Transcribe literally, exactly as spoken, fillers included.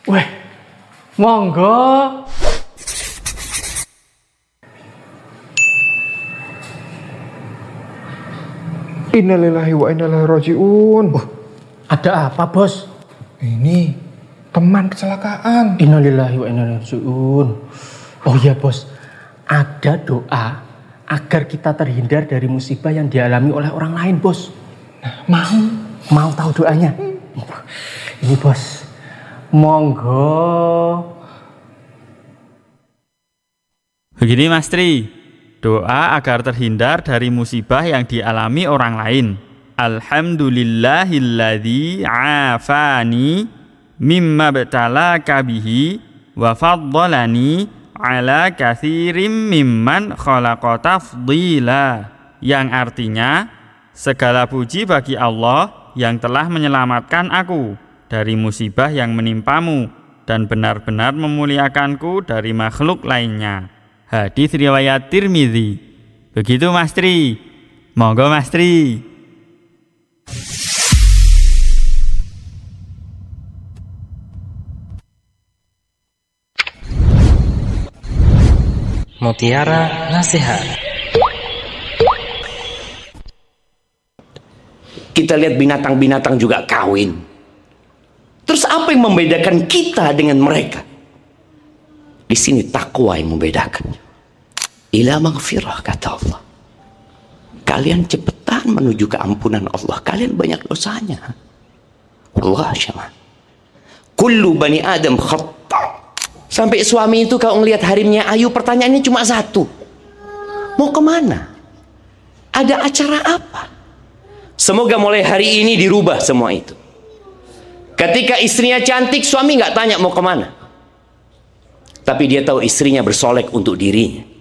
Weh, monggo. Innalillahi wa inna ilaihi raji'un. Oh, ada apa, Bos? Ini teman kecelakaan. Innalillahi wa inna ilaihi raji'un. Oh iya, Bos. Ada doa agar kita terhindar dari musibah yang dialami oleh orang lain, Bos. Nah, mau? Mau tahu doanya? Ini, Bos. Monggo. Begini, Mas Tri. Doa agar terhindar dari musibah yang dialami orang lain. Alhamdulillahilladzi afani mimma btalaka bihi wa faddalani ala katsirin mimman khalaqa tafdila. Yang artinya, segala puji bagi Allah yang telah menyelamatkan aku dari musibah yang menimpamu dan benar-benar memuliakanku dari makhluk lainnya. Hadis riwayat Tirmidzi. Begitu, Mas Tri. Monggo, Mas Tri. Mutiara Nasihat. Kita lihat binatang-binatang juga kawin. Terus apa yang membedakan kita dengan mereka? Di sini takwa yang membedakan. Ila maghfirah, kata Allah. Kalian cepetan menuju keampunan Allah. Kalian banyak dosanya. Allah syama. Kullu bani Adam khata. Sampai suami itu kalau ngelihat harimnya Ayu, pertanyaannya cuma satu. Mau kemana? Ada acara apa? Semoga mulai hari ini dirubah semua itu. Ketika istrinya cantik, suami nggak tanya mau kemana. Tapi dia tahu istrinya bersolek untuk dirinya.